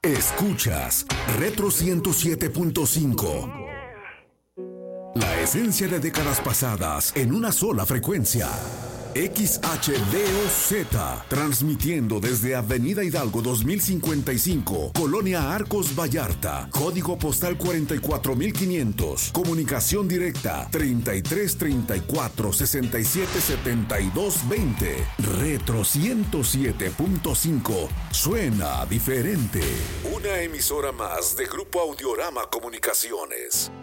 Escuchas Retro 107.5. La esencia de décadas pasadas en una sola frecuencia. XHDOZ, transmitiendo desde Avenida Hidalgo 2055, Colonia Arcos Vallarta, código postal 44500, comunicación directa 3334 67 72 20. Retro 107.5, suena diferente. Una emisora más de Grupo Audiorama Comunicaciones.